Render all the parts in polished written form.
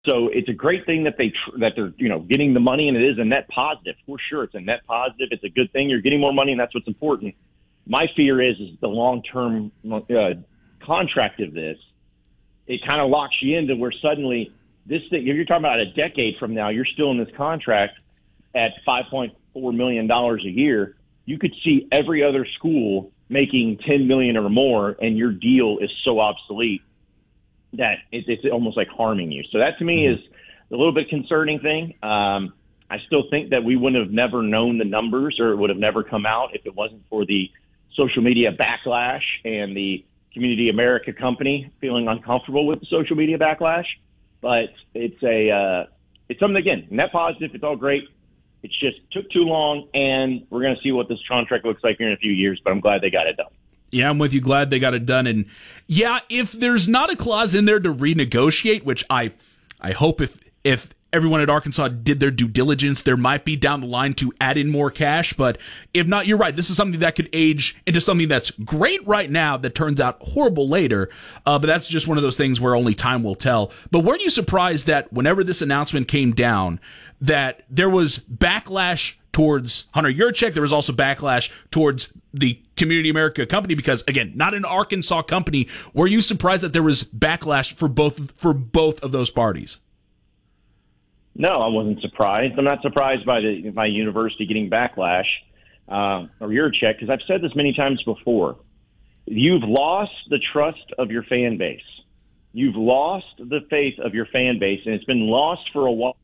So it's a great thing that they're getting the money, and it is a net positive for sure. It's a net positive. It's a good thing. You're getting more money, and that's what's important. My fear is the long-term contract of this. It kind of locks you into where suddenly this thing, if you're talking about a decade from now, you're still in this contract at $5.4 million a year. You could see every other school making $10 million or more, and your deal is so obsolete that it's almost like harming you. So that to me is a little bit concerning thing. I still think that we wouldn't have never known the numbers, or it would have never come out if it wasn't for the social media backlash and the Community America company feeling uncomfortable with the social media backlash. But it's something, again, net positive. It's all great. It just took too long, and we're going to see what this contract looks like here in a few years, but I'm glad they got it done. Yeah, I'm with you. Glad they got it done. And yeah, if there's not a clause in there to renegotiate, which I hope if everyone at Arkansas did their due diligence, there might be down the line to add in more cash. But if not, you're right. This is something that could age into something that's great right now that turns out horrible later. But that's just one of those things where only time will tell. But weren't you surprised that whenever this announcement came down, that there was backlash towards Hunter Yurachek? There was also backlash towards the Community America company because, again, not an Arkansas company. Were you surprised that there was backlash for both of those parties? No, I wasn't surprised. I'm not surprised by my university getting backlash or Yurachek, because I've said this many times before. You've lost the trust of your fan base. You've lost the faith of your fan base, and it's been lost for a while.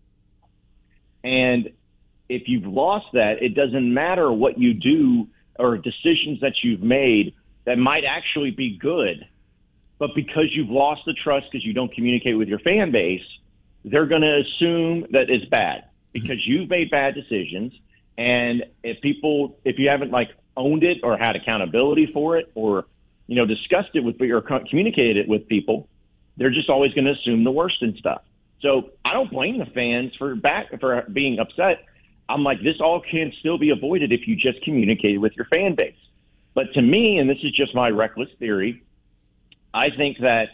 And if you've lost that, it doesn't matter what you do or decisions that you've made that might actually be good. But because you've lost the trust because you don't communicate with your fan base, they're going to assume that it's bad because you've made bad decisions. And if you haven't owned it or had accountability for it or, discussed it with or communicated it with people, they're just always going to assume the worst and stuff. So I don't blame the fans for being upset. I'm like, this all can still be avoided if you just communicate with your fan base. But to me, and this is just my reckless theory, I think that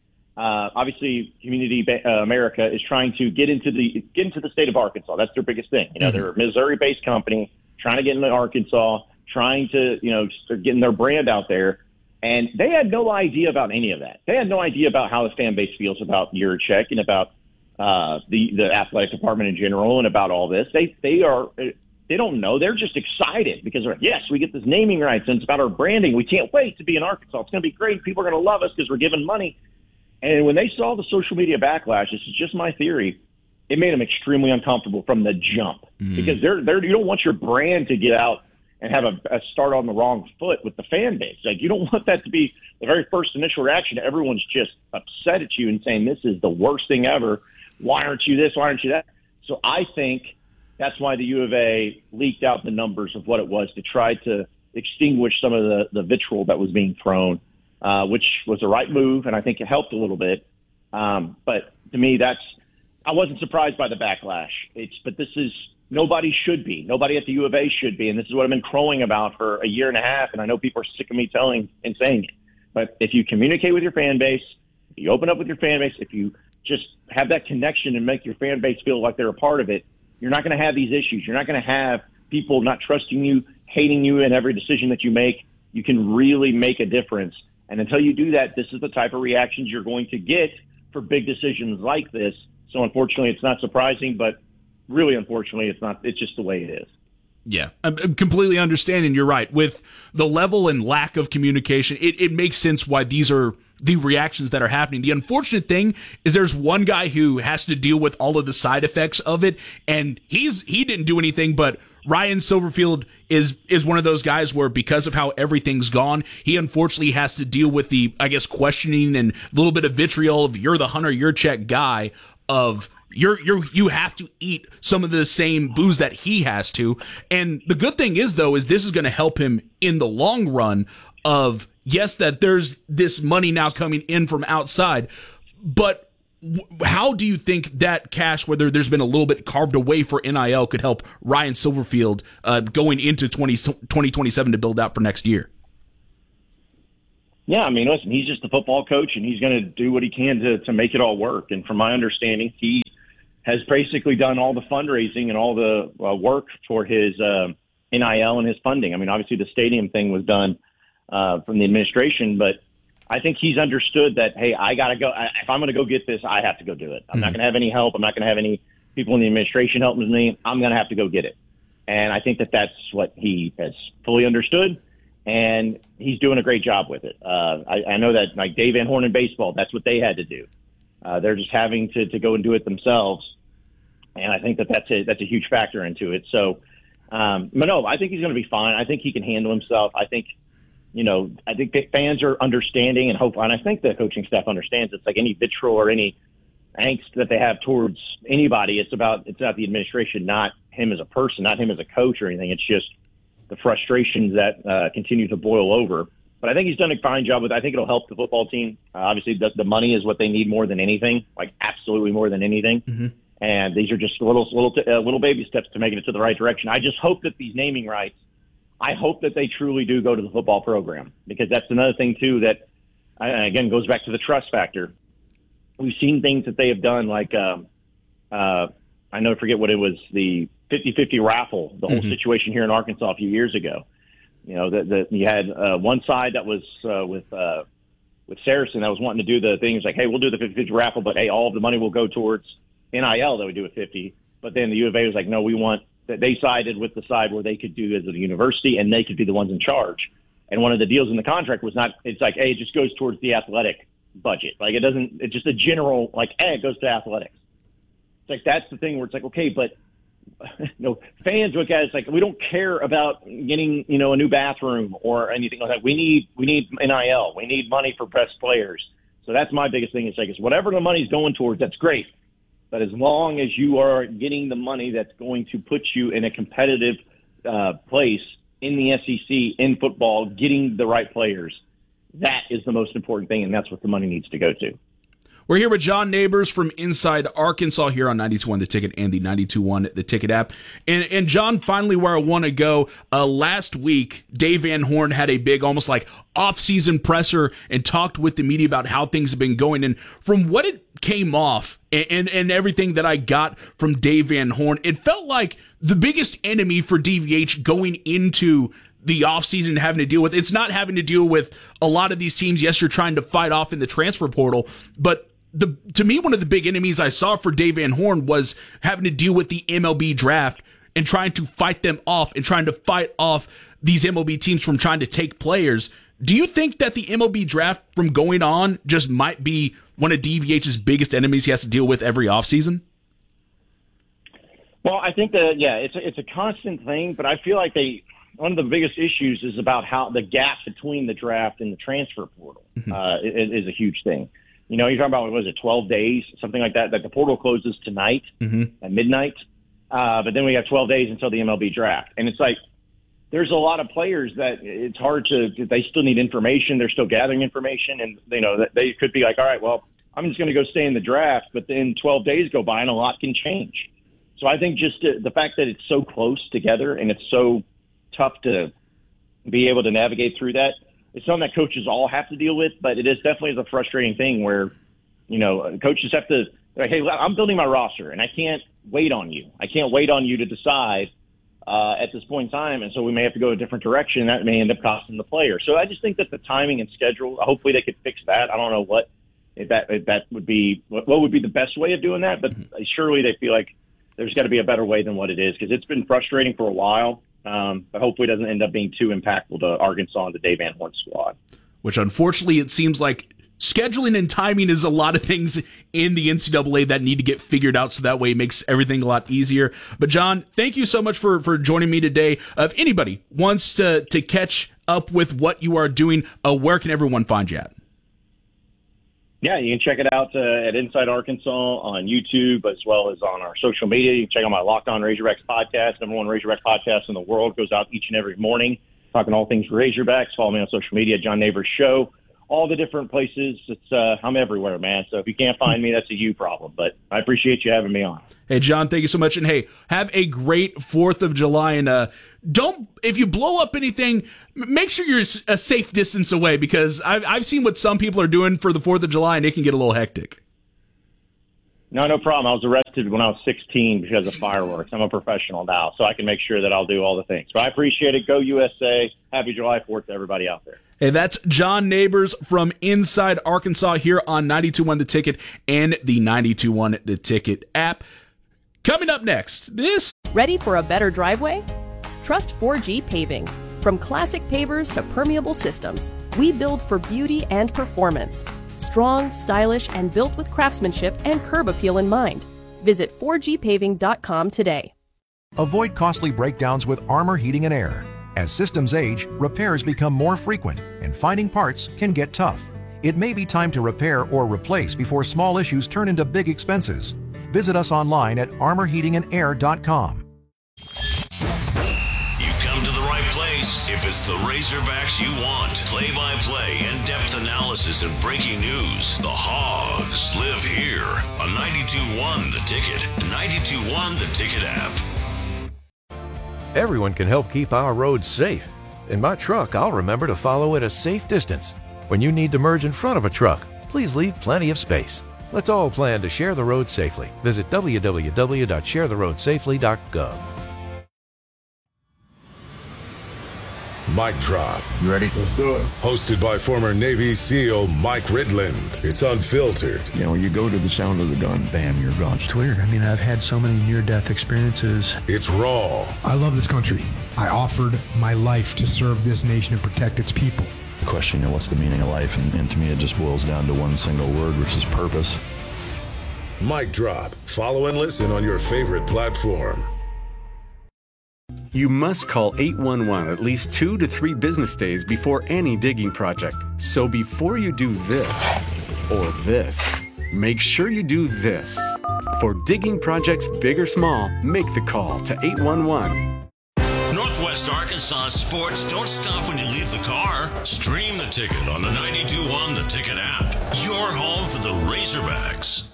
obviously Community America is trying to get into the state of Arkansas. That's their biggest thing. They're a Missouri-based company trying to get into Arkansas, trying to, start getting their brand out there. And they had no idea about any of that. They had no idea about how the fan base feels about Yurachek and about the athletic department in general and about all this. They don't know. They're just excited because they're like, yes, we get this naming rights and it's about our branding. We can't wait to be in Arkansas. It's going to be great. People are going to love us because we're giving money. And when they saw the social media backlash, this is just my theory, it made them extremely uncomfortable from the jump because you don't want your brand to get out and have a start on the wrong foot with the fan base. Like, you don't want that to be the very first initial reaction. Everyone's just upset at you and saying, this is the worst thing ever. Why aren't you this? Why aren't you that? So I think that's why the U of A leaked out the numbers of what it was to try to extinguish some of the vitriol that was being thrown, which was the right move, and I think it helped a little bit. But to me, I wasn't surprised by the backlash. But this is nobody should be. Nobody at the U of A should be, and this is what I've been crowing about for a year and a half, and I know people are sick of me telling and saying it. But if you communicate with your fan base, if you open up with your fan base, if you just have that connection and make your fan base feel like they're a part of it, you're not going to have these issues. You're not going to have people not trusting you, hating you in every decision that you make. You can really make a difference. And until you do that, this is the type of reactions you're going to get for big decisions like this. So unfortunately, it's not surprising, but really unfortunately, it's not. It's just the way it is. Yeah, I'm completely understanding. You're right. With the level and lack of communication, it makes sense why these are the reactions that are happening. The unfortunate thing is there's one guy who has to deal with all of the side effects of it, and he didn't do anything, but Ryan Silverfield is one of those guys where because of how everything's gone, he unfortunately has to deal with the, I guess, questioning and a little bit of vitriol of you're the Hunter Yurachek guy of you have to eat some of the same booze that he has to. And the good thing is, though, is this is going to help him in the long run of, yes, that there's this money now coming in from outside, but how do you think that cash, whether there's been a little bit carved away for NIL, could help Ryan Silverfield going into 2027 to build out for next year? Yeah, I mean, listen, he's just a football coach, and he's going to do what he can to make it all work. And from my understanding, he has basically done all the fundraising and all the work for his NIL and his funding. I mean, obviously the stadium thing was done from the administration, but I think he's understood that, hey, I got to go. If I'm going to go get this, I have to go do it. I'm not going to have any help. I'm not going to have any people in the administration helping me. I'm going to have to go get it. And I think that that's what he has fully understood, and he's doing a great job with it. I know that, like Dave Van Horn in baseball, that's what they had to do. They're just having to go and do it themselves, and I think that that's a huge factor into it. So, but no, I think he's going to be fine. I think he can handle himself. I think that fans are understanding and hopeful, and I think the coaching staff understands. It's like any vitriol or any angst that they have towards anybody. It's about the administration, not him as a person, not him as a coach or anything. It's just the frustrations that continue to boil over. But I think he's done a fine job with it. I think it'll help the football team. Obviously, the money is what they need more than anything, like absolutely more than anything. Mm-hmm. And these are just little baby steps to making it to the right direction. I just hope that these naming rights, I hope that they truly do go to the football program, because that's another thing, too, that, again, goes back to the trust factor. We've seen things that they have done, like I never forget what it was, the 50-50 raffle, the whole situation here in Arkansas a few years ago. You know, you had one side that was with Saracen that was wanting to do the things like, hey, we'll do the 50-50 raffle, but, hey, all of the money will go towards NIL that we do at 50. But then the U of A was like, no, we want that. They sided with the side where they could do as a university and they could be the ones in charge. And one of the deals in the contract was not, it's like, hey, it just goes towards the athletic budget. Like, it doesn't, it's just a general, like, hey, it goes to athletics. It's like, that's the thing where it's like, okay, but fans look at it, it's like, we don't care about getting, a new bathroom or anything like that. We need NIL. We need money for best players. So that's my biggest thing. It's like, whatever the money's going towards, that's great. But as long as you are getting the money that's going to put you in a competitive place in the SEC, in football, getting the right players, that is the most important thing, and that's what the money needs to go to. We're here with John Neighbors from Inside Arkansas here on 92.1 The Ticket and the 92.1 The Ticket app. And John, finally where I want to go, last week, Dave Van Horn had a big, almost like off-season presser and talked with the media about how things have been going. And from what it came off and everything that I got from Dave Van Horn, it felt like the biggest enemy for DVH going into the offseason having to deal with, it's not having to deal with a lot of these teams. Yes, you're trying to fight off in the transfer portal, but to me, one of the big enemies I saw for Dave Van Horn was having to deal with the MLB draft and trying to fight them off and trying to fight off these MLB teams from trying to take players. Do you think that the MLB draft from going on just might be one of DVH's biggest enemies he has to deal with every offseason? Well, I think that, it's a constant thing, but I feel like one of the biggest issues is about how the gap between the draft and the transfer portal is a huge thing. You're talking about, what was it, 12 days, something like that, that the portal closes tonight at midnight. But then we have 12 days until the MLB draft. And it's like, there's a lot of players that it's hard they still need information. They're still gathering information. And, they could be like, all right, well, I'm just going to go stay in the draft. But then 12 days go by and a lot can change. So I think just the fact that it's so close together and it's so tough to be able to navigate through that, it's something that coaches all have to deal with, but it is definitely a frustrating thing where, coaches have to, like, hey, I'm building my roster, and I can't wait on you. I can't wait on you to decide at this point in time, and so we may have to go a different direction. That may end up costing the player. So I just think that the timing and schedule, hopefully they could fix that. I don't know if that would be what would be the best way of doing that, but surely they feel like there's got to be a better way than what it is, because it's been frustrating for a while. But hopefully it doesn't end up being too impactful to Arkansas and the Dave Van Horn squad. Which, unfortunately, it seems like scheduling and timing is a lot of things in the NCAA that need to get figured out, so that way it makes everything a lot easier. But, John, thank you so much for joining me today. If anybody wants to catch up with what you are doing, where can everyone find you at? Yeah, you can check it out at Inside Arkansas on YouTube, as well as on our social media. You can check out my Locked On Razorbacks podcast, #1 Razorback podcast in the world. Goes out each and every morning, talking all things Razorbacks. Follow me on social media, John Neighbors Show, all the different places. I'm everywhere, man. So if you can't find me, that's a you problem. But I appreciate you having me on. Hey, John, thank you so much. And hey, have a great 4th of July. And if you blow up anything, make sure you're a safe distance away, because I've seen what some people are doing for the 4th of July, and it can get a little hectic. No problem. I was arrested when I was 16 because of fireworks. I'm a professional now, so I can make sure that I'll do all the things. But I appreciate it. Go USA. Happy July 4th to everybody out there. Hey, that's John Neighbors from Inside Arkansas here on 92.1 The Ticket and the 92.1 The Ticket app. Coming up next, Ready for a better driveway? Trust 4G Paving. From classic pavers to permeable systems, we build for beauty and performance. Strong, stylish, and built with craftsmanship and curb appeal in mind. Visit 4gpaving.com today. Avoid costly breakdowns with Armor Heating and Air. As systems age, repairs become more frequent, and finding parts can get tough. It may be time to repair or replace before small issues turn into big expenses. Visit us online at armorheatingandair.com. If it's the Razorbacks you want, play-by-play, in-depth analysis, and breaking news, the Hogs live here on 92.1 The Ticket, 92.1 The Ticket app. Everyone can help keep our roads safe. In my truck, I'll remember to follow at a safe distance. When you need to merge in front of a truck, please leave plenty of space. Let's all plan to share the road safely. Visit www.sharetheroadsafely.gov. Mic Drop. You ready? Let's do it. Hosted by former Navy SEAL Mike Ridland. It's unfiltered. You know, you go to the sound of the gun, bam, you're gone. It's weird. I mean, I've had so many near-death experiences. It's raw. I love this country. I offered my life to serve this nation and protect its people. The question, you know, what's the meaning of life? And to me, it just boils down to one single word, which is purpose. Mic Drop. Follow and listen on your favorite platform. You must call 811 at least 2 to 3 business days before any digging project. So before you do this or this, make sure you do this. For digging projects big or small, make the call to 811. Northwest Arkansas sports don't stop when you leave the car. Stream The Ticket on the 92.1 The Ticket app. Your home for the Razorbacks.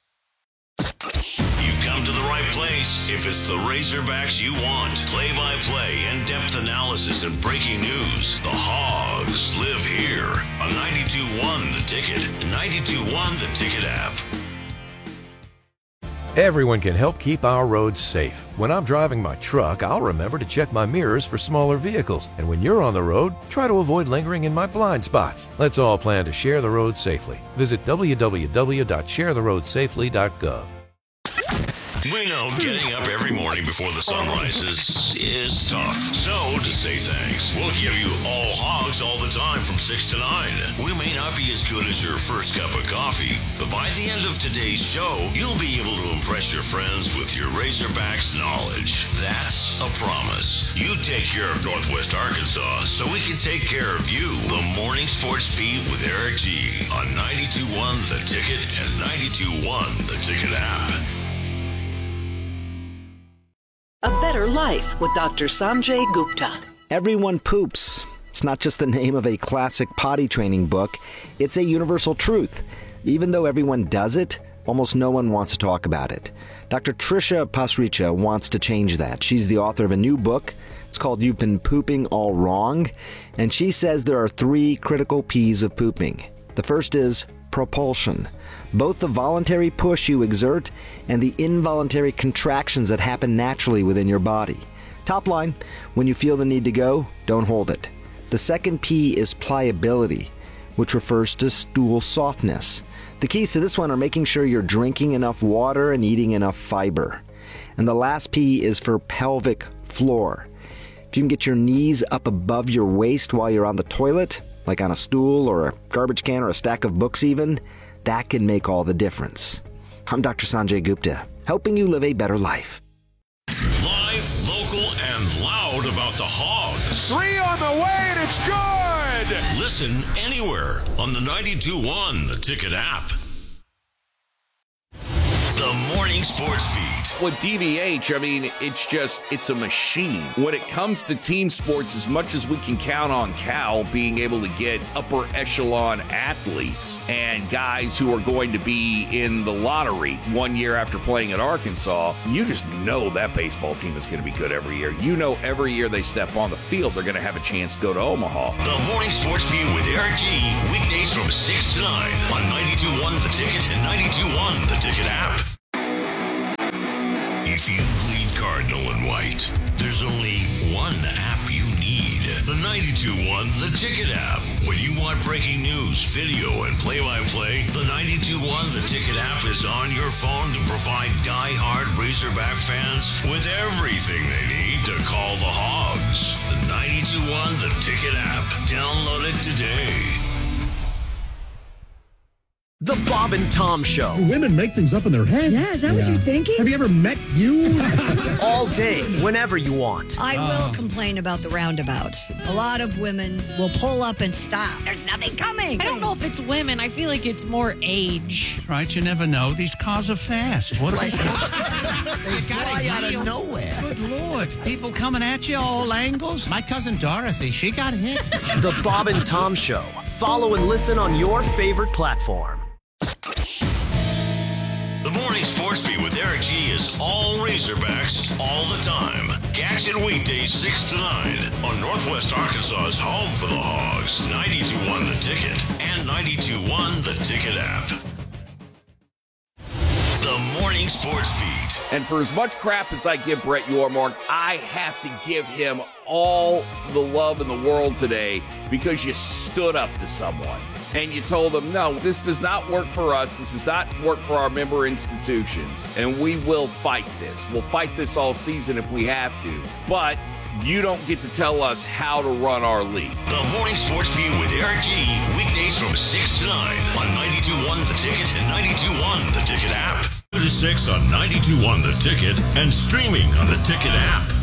Come to the right place if it's the Razorbacks you want. Play-by-play, in-depth analysis, and breaking news. The Hogs live here on 92.1 The Ticket, 92.1 The Ticket app. Everyone can help keep our roads safe. When I'm driving my truck, I'll remember to check my mirrors for smaller vehicles. And when you're on the road, try to avoid lingering in my blind spots. Let's all plan to share the road safely. Visit www.sharetheroadsafely.gov. We know getting up every morning before the sun rises is tough. So, to say thanks, we'll give you all Hogs all the time from 6 to 9. We may not be as good as your first cup of coffee, but by the end of today's show, you'll be able to impress your friends with your Razorbacks knowledge. That's a promise. You take care of Northwest Arkansas so we can take care of you. The Morning Sports Beat with Eric G. on 92.1 The Ticket and 92.1 The Ticket app. A Better Life with Dr. Sanjay Gupta. Everyone poops. It's not just the name of a classic potty training book. It's a universal truth. Even though everyone does it, almost no one wants to talk about it. Dr. Trisha Pasricha wants to change that. She's the author of a new book. It's called You've Been Pooping All Wrong. And she says there are 3 critical P's of pooping. The first is propulsion. Both the voluntary push you exert and the involuntary contractions that happen naturally within your body. Top line, when you feel the need to go, don't hold it. The second P is pliability, which refers to stool softness. The keys to this one are making sure you're drinking enough water and eating enough fiber. And the last P is for pelvic floor. If you can get your knees up above your waist while you're on the toilet, like on a stool or a garbage can or a stack of books even, that can make all the difference. I'm Dr. Sanjay Gupta, helping you live a better life. Live, local, and loud about the Hogs. 3 on the way, and it's good! Listen anywhere on the 92.1 The Ticket app. The Morning Sports Beat. With DVH, I mean, it's a machine. When it comes to team sports, as much as we can count on Cal being able to get upper echelon athletes and guys who are going to be in the lottery 1 year after playing at Arkansas, you just know that baseball team is going to be good every year. You know every year they step on the field, they're going to have a chance to go to Omaha. The Morning Sports Beat with Eric G. Weekdays from 6 to 9 on 92.1 The Ticket and 92.1 The Ticket app. If you bleed Cardinal and White, there's only one app you need. The 92.1 The Ticket app. When you want breaking news, video, and play-by-play, the 92.1 The Ticket app is on your phone to provide die-hard Razorback fans with everything they need to call the Hogs. The 92.1 The Ticket app. Download it today. The Bob and Tom Show. Women make things up in their head. Yeah, is that what you're thinking? Have you ever met you? All day, whenever you want. I will complain about the roundabouts. A lot of women will pull up and stop. There's nothing coming. I don't know if it's women. I feel like it's more age. Right, you never know. These cars are fast. What They fly out of nowhere. Good Lord. People coming at you all angles. My cousin Dorothy, she got hit. The Bob and Tom Show. Follow and listen on your favorite platform. The Morning Sports Beat with Eric G is all Razorbacks all the time. Catch it weekdays 6 to 9 on Northwest Arkansas's home for the Hogs, 92.1 The Ticket and 92.1 The Ticket app. The Morning Sports Beat. And for as much crap as I give Brett Yormark, I have to give him all the love in the world today because you stood up to someone. And you told them, no, this does not work for us. This does not work for our member institutions. And we will fight this. We'll fight this all season if we have to. But you don't get to tell us how to run our league. The Morning Sports Beat with Eric G. Weekdays from 6 to 9 on 92.1 The Ticket and 92.1 The Ticket app. 2 to 6 on 92.1 The Ticket and streaming on the Ticket app.